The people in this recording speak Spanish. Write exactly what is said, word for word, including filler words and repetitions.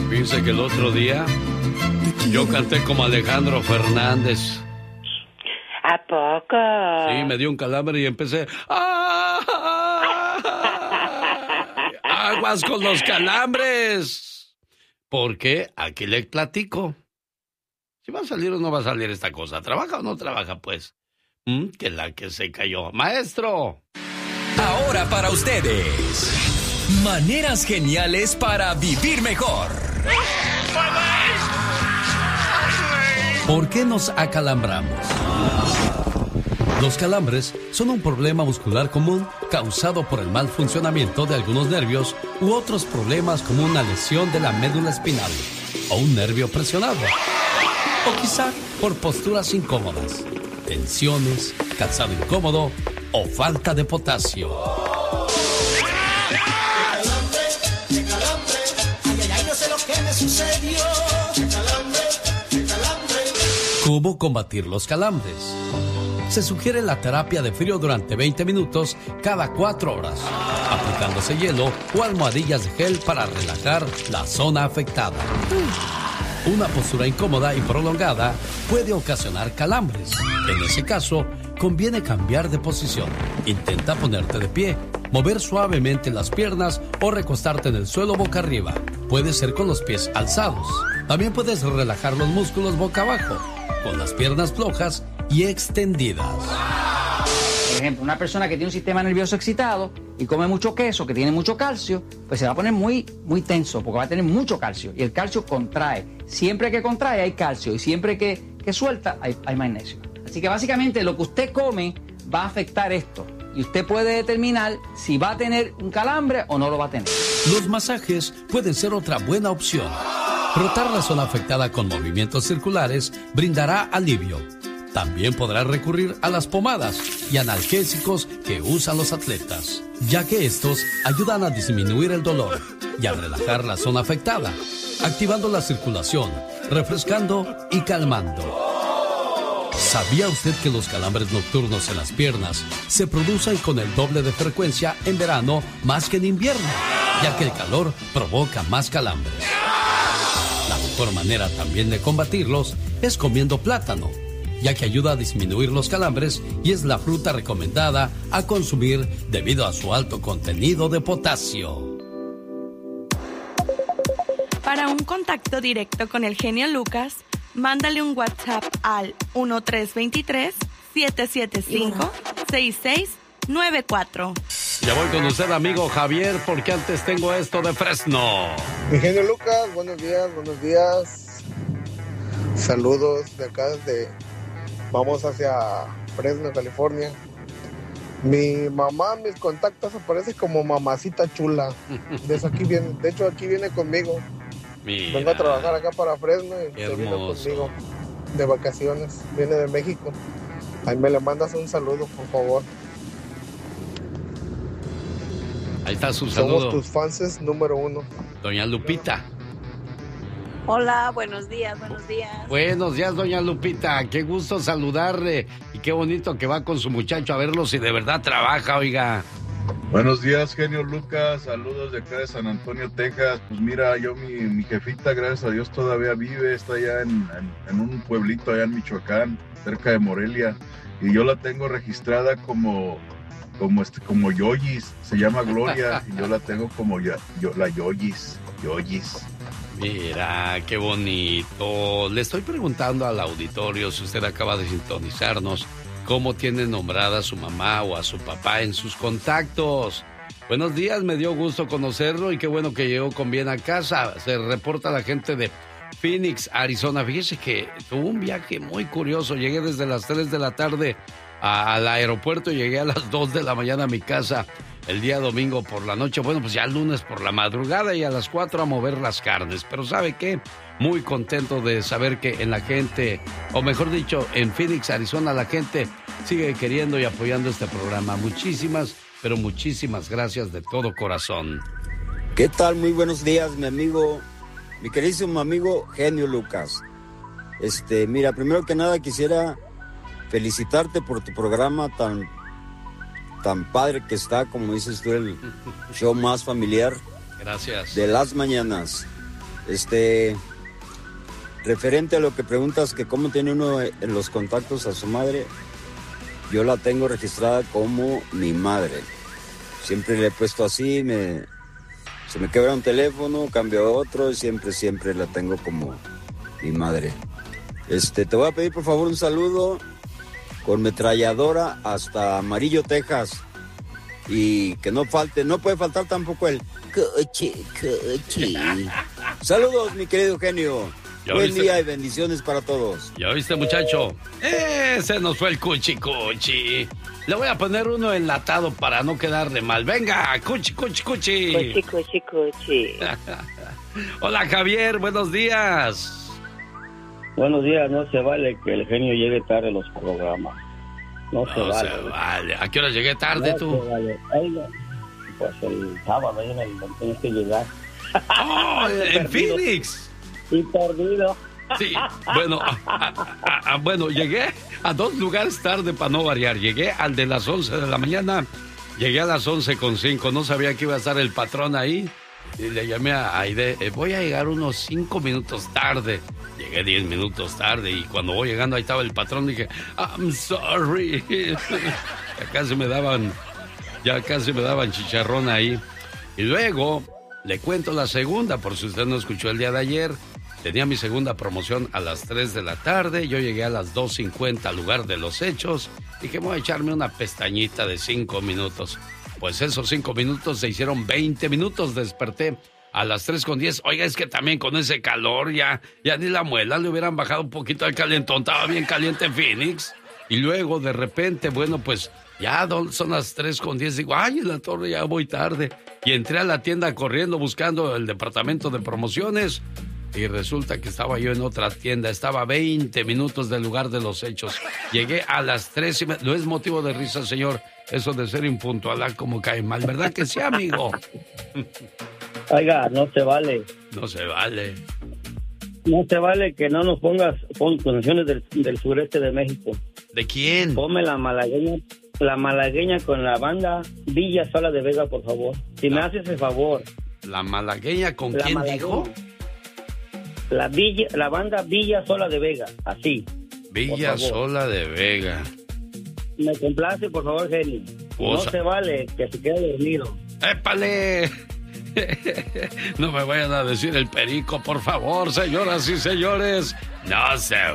Fíjense que el otro día yo canté como Alejandro Fernández. ¿A poco? Sí, me dio un calambre y empecé... ¡Ah! ¡Aguas con los calambres! Porque aquí le platico. Si va a salir o no va a salir esta cosa. ¿Trabaja o no trabaja, pues? ¿Mm? Que la que se cayó. ¡Maestro! Ahora para ustedes, maneras geniales para vivir mejor. ¿Por qué nos acalambramos? Los calambres son un problema muscular común causado por el mal funcionamiento de algunos nervios u otros problemas como una lesión de la médula espinal o un nervio presionado. O quizá por posturas incómodas, tensiones, calzado incómodo o falta de potasio. ¿Cómo combatir los calambres? Se sugiere la terapia de frío durante veinte minutos cada cuatro horas, aplicándose hielo o almohadillas de gel para relajar la zona afectada. Una postura incómoda y prolongada puede ocasionar calambres. En ese caso, conviene cambiar de posición. Intenta ponerte de pie, mover suavemente las piernas o recostarte en el suelo boca arriba. Puede ser con los pies alzados. También puedes relajar los músculos boca abajo, con las piernas flojas y extendidas. Por ejemplo, una persona que tiene un sistema nervioso excitado y come mucho queso, que tiene mucho calcio, pues se va a poner muy, muy tenso, porque va a tener mucho calcio. Y el calcio contrae. Siempre que contrae hay calcio y siempre que, que suelta hay, hay magnesio. Así que básicamente lo que usted come va a afectar esto. Y usted puede determinar si va a tener un calambre o no lo va a tener. Los masajes pueden ser otra buena opción. Frotar la zona afectada con movimientos circulares brindará alivio. También podrá recurrir a las pomadas y analgésicos que usan los atletas, ya que estos ayudan a disminuir el dolor y a relajar la zona afectada, activando la circulación, refrescando y calmando. ¿Sabía usted que los calambres nocturnos en las piernas se producen con el doble de frecuencia en verano más que en invierno, ya que el calor provoca más calambres? La mejor manera también de combatirlos es comiendo plátano, ya que ayuda a disminuir los calambres y es la fruta recomendada a consumir debido a su alto contenido de potasio. Para un contacto directo con el genio Lucas, mándale un WhatsApp al uno tres dos tres, siete siete cinco, seis seis nueve cuatro. Ya voy con usted, amigo Javier, porque antes tengo esto de Fresno. Mi genio Lucas, buenos días, buenos días. Saludos de acá, desde... Vamos hacia Fresno, California. Mi mamá, mis contactos aparecen como mamacita chula. De, eso aquí viene, de hecho, aquí viene conmigo. Mira, vengo a trabajar acá para Fresno y se viene conmigo de vacaciones. Viene de México. Ahí me le mandas un saludo, por favor. Ahí está su saludo. Somos tus fans número uno. Doña Lupita. Hola, buenos días, buenos días. Buenos días, doña Lupita. Qué gusto saludarle. Y qué bonito que va con su muchacho a verlo si de verdad trabaja, oiga. Buenos días, genio Lucas. Saludos de acá de San Antonio, Texas. Pues mira, yo, mi, mi jefita, gracias a Dios, todavía vive. Está allá en, en, en un pueblito allá en Michoacán, cerca de Morelia. Y yo la tengo registrada como... como este como Yoyis, se llama Gloria, y yo la tengo como ya, yo, la Yoyis, Yoyis. Mira, qué bonito. Le estoy preguntando al auditorio, si usted acaba de sintonizarnos, cómo tiene nombrada a su mamá o a su papá en sus contactos. Buenos días, me dio gusto conocerlo y qué bueno que llegó con bien a casa. Se reporta la gente de Phoenix, Arizona. Fíjese que tuvo un viaje muy curioso. Llegué desde las tres de la tarde a, al aeropuerto y llegué a las dos de la mañana a mi casa el día domingo por la noche. Bueno, pues ya el lunes por la madrugada y a las cuatro a mover las carnes. Pero ¿sabe qué? Muy contento de saber que en la gente, o mejor dicho, en Phoenix, Arizona, la gente sigue queriendo y apoyando este programa. Muchísimas, pero muchísimas gracias de todo corazón. ¿Qué tal? Muy buenos días, mi amigo, mi queridísimo amigo Genio Lucas. Este, mira, primero que nada quisiera felicitarte por tu programa tan, tan padre que está, como dices tú, el show más familiar. Gracias. De las mañanas. Este, referente a lo que preguntas, que cómo tiene uno en los contactos a su madre, yo la tengo registrada como mi madre. Siempre le he puesto así, me, se me quebra un teléfono, cambio a otro, y siempre, siempre la tengo como mi madre. Este, te voy a pedir por favor un saludo con metralladora hasta Amarillo, Texas. Y que no falte, no puede faltar tampoco el coche, coche. Saludos, mi querido genio. Buen viste? Día y bendiciones para todos. ¿Ya viste, muchacho? ¡Eh! Se nos fue el cuchi cuchi. Le voy a poner uno enlatado para no quedarle mal. Venga, cuchi cuchi cuchi. Cuchi cuchi cuchi. Hola, Javier, buenos días. Buenos días, no se vale que el genio llegue tarde a los programas. No, no se vale. se vale. ¿A qué hora llegué tarde no tú? Se vale. Ay, pues el sábado ahí en el tienes que llegar. ¡Oh! En Phoenix. Y perdido. Sí, bueno, a, a, a, bueno, llegué a dos lugares tarde para no variar. Llegué al de las once de la mañana, llegué a las once con cinco, no sabía que iba a estar el patrón ahí. Y le llamé a Aide, eh, voy a llegar unos cinco minutos tarde. Llegué diez minutos tarde y cuando voy llegando ahí estaba el patrón, dije, I'm sorry. Ya casi me daban, ya casi me daban chicharrón ahí. Y luego le cuento la segunda, por si usted no escuchó el día de ayer. Tenía mi segunda promoción a las tres de la tarde. Yo llegué a las dos cincuenta al lugar de los hechos. Dije, voy a echarme una pestañita de cinco minutos. Pues esos cinco minutos se hicieron veinte minutos. Desperté a las tres con diez. Oiga, es que también con ese calor ya, ya ni la muela le hubieran bajado un poquito al calentón. Estaba bien caliente en Phoenix. Y luego, de repente, bueno, pues ya son las tres con diez. Digo, ay, en la torre ya voy tarde. Y entré a la tienda corriendo buscando el departamento de promociones. Y resulta que estaba yo en otra tienda. Estaba a veinte minutos del lugar de los hechos. Llegué a las tres y me... No es motivo de risa, señor, eso de ser impuntual, como cae mal, ¿verdad que sí, amigo? Oiga, no se vale. No se vale. No se vale que no nos pongas pon canciones del, del sureste de México. ¿De quién? Ponme la malagueña, la malagueña con la banda Villa Sola de Vega, por favor. Si la, me haces el favor. ¿La malagueña con la quién malagueña. dijo? La Villa, la banda Villa Sola de Vega, así. Villa Sola de Vega. Me complace, por favor, genio. No se vale que se quede dormido. ¡Épale! No me vayan a decir el perico, por favor, señoras y señores. No se